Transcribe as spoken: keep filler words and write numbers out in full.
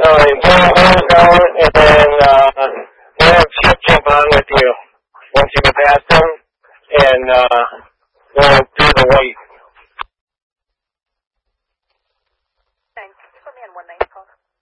No, you pull the hose down, and then uh, we'll have Chip jump on with you once you get past him, and uh, we'll do the weight. Thanks. Put me on one night call.